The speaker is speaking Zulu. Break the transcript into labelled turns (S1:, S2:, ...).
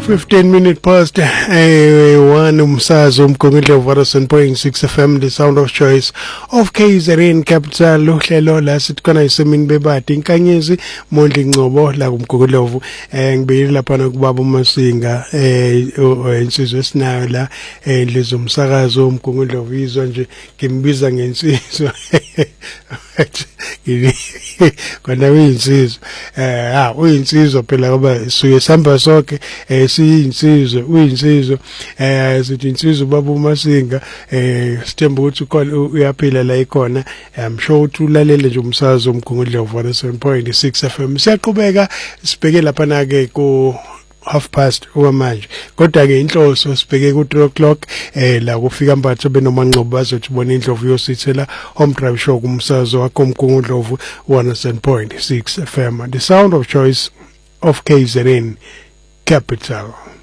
S1: 15 minutes past 1 umsazo umgungudlo Vodacom 1.6 FM the sound of choice of KZN capital uhlelo la sithi khona isemini bebadi inkanyezi Mondli Ngcobo la kumgungudlovu ngibeyile lapha nokubaba uMasinga insizwe esinayo la endlezo umsakazo umgungudlovu izwa nje ngimbiza ngensizwa kona uyinsizwa uyinsizwa phela ngoba suye sihamba sonke siyinsizwe uyinsizwe sithi insizwe baba uMasinga sithemba ukuthi uyaphila la ikhona I'm sure ukuthi ulalele nje umsakazo umgungudlovu 7.6 FM siyaqhubeka sibheke lapha na ke ku 1:30 manje kodwa ke inhloso sibheke ku 3 o'clock la kufika Mphatho benomanqobo bazothi bona indlovu yosithela home drive show kumsakazo wakho umgungudlovu 107.6 FM the sound of choice of KZN capital.